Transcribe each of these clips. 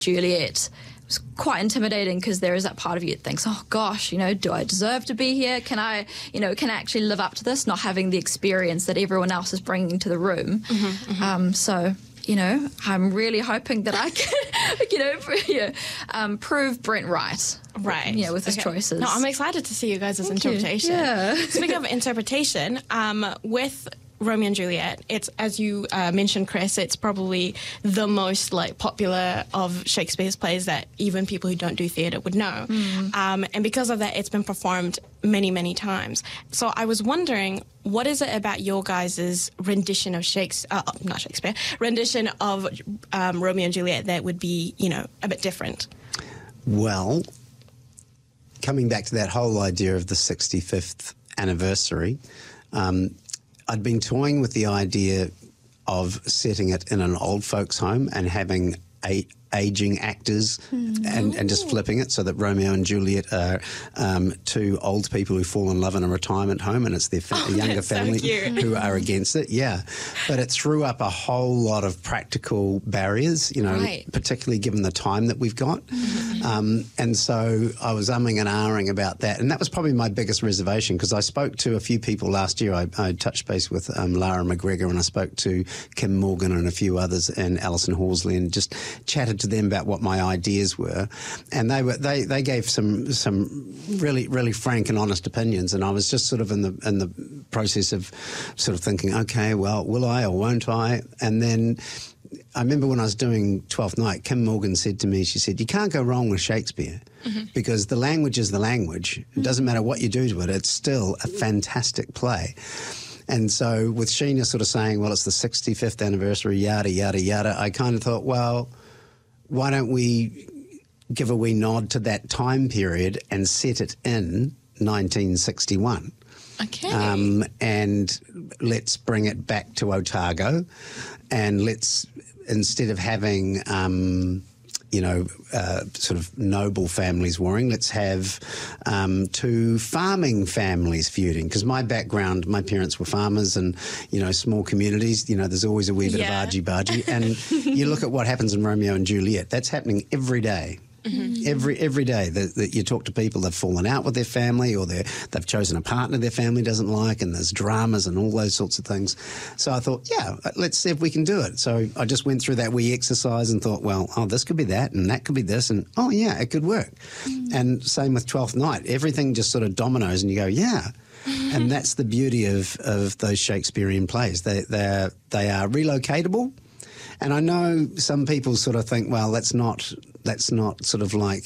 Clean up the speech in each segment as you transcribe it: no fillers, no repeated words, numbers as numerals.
Juliet was quite intimidating because there is that part of you that thinks, oh gosh, do I deserve to be here? Can I actually live up to this, not having the experience that everyone else is bringing to the room? So, I'm really hoping that I can, prove Brent right. Right. With his choices. No, I'm excited to see you guys' interpretation. Yeah. Speaking of interpretation, with Romeo and Juliet, it's, as you mentioned, Chris, it's probably the most popular of Shakespeare's plays that even people who don't do theatre would know. And because of that, it's been performed many, many times. So I was wondering, what is it about your guys' rendition of rendition of Romeo and Juliet that would be, a bit different? Well, coming back to that whole idea of the 65th anniversary, I'd been toying with the idea of setting it in an old folks' home and having aging actors and just flipping it so that Romeo and Juliet are two old people who fall in love in a retirement home, and it's their younger family who are against it. Yeah, but it threw up a whole lot of practical barriers, particularly given the time that we've got. And so I was umming and ahhing about that, and that was probably my biggest reservation, because I spoke to a few people last year. I touched base with Lara McGregor, and I spoke to Kim Morgan and a few others, and Alison Horsley, and just chatted to them about what my ideas were, and they gave some really, really frank and honest opinions, and I was just sort of in the process of sort of thinking, okay, well, will I or won't I? And then I remember when I was doing Twelfth Night, Kim Morgan said to me, she said, you can't go wrong with Shakespeare, because the language is the language. It doesn't matter what you do to it, it's still a fantastic play. And so with Sheena sort of saying, well, it's the 65th anniversary, yada, yada, yada, I kind of thought, well, why don't we give a wee nod to that time period and set it in 1961? Okay. And let's bring it back to Otago, and let's, instead of having sort of noble families warring, let's have two farming families feuding. Because my background, my parents were farmers, and, small communities, there's always a wee bit of argy-bargy. And you look at what happens in Romeo and Juliet, that's happening every day. Every day that you talk to people, they've fallen out with their family, or they've chosen a partner their family doesn't like, and there's dramas and all those sorts of things. So I thought, yeah, let's see if we can do it. So I just went through that wee exercise and thought, well, this could be that, and that could be this, and oh yeah, it could work. And same with Twelfth Night, everything just sort of dominoes, and you go, yeah. And that's the beauty of those Shakespearean plays. They are relocatable. And I know some people sort of think, well, that's not sort of like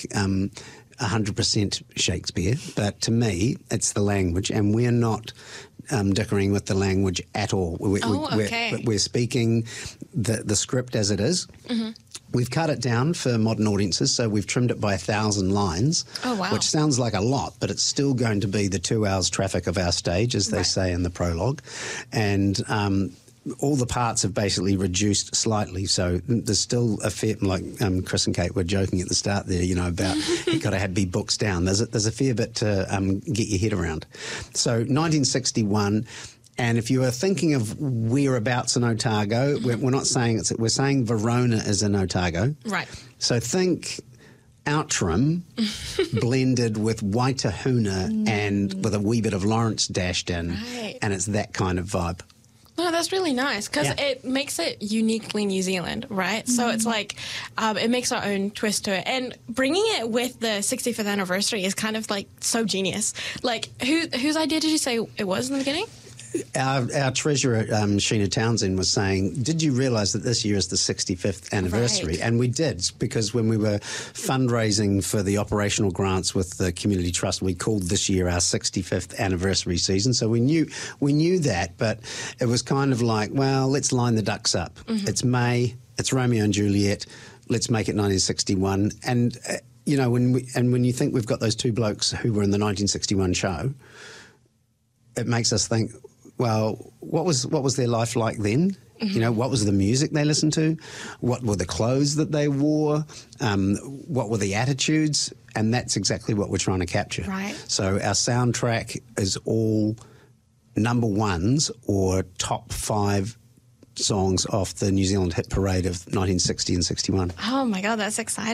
100% Shakespeare. But to me, it's the language, and we're not dickering with the language at all. We're speaking the script as it is. We've cut it down for modern audiences, so we've trimmed it by 1,000 lines, which sounds like a lot, but it's still going to be the 2 hours traffic of our stage, as they say in the prologue. And all the parts have basically reduced slightly, so there's still a fair, like Chris and Kate were joking at the start there, about you've got to be books down. There's a fair bit to get your head around. So 1961, and if you are thinking of whereabouts in Otago, we're not saying we're saying Verona is in Otago. Right. So think Outram blended with Waitahuna and with a wee bit of Lawrence dashed in, and it's that kind of vibe. No, that's really nice, because it makes it uniquely New Zealand, right? So it's like it makes our own twist to it. And bringing it with the 65th anniversary is kind of like so genius. Like, whose idea did you say it was in the beginning? Our treasurer, Sheena Townsend, was saying, did you realise that this year is the 65th anniversary? Right. And we did, because when we were fundraising for the operational grants with the Community Trust, we called this year our 65th anniversary season. So we knew that, but it was kind of like, well, let's line the ducks up. It's May, it's Romeo and Juliet, let's make it 1961. And, when you think we've got those two blokes who were in the 1961 show, it makes us think, well, what was their life like then? What was the music they listened to? What were the clothes that they wore? What were the attitudes? And that's exactly what we're trying to capture. Right. So our soundtrack is all number ones or top 5 songs off the New Zealand hit parade of 1960 and 61. Oh my God, that's exciting.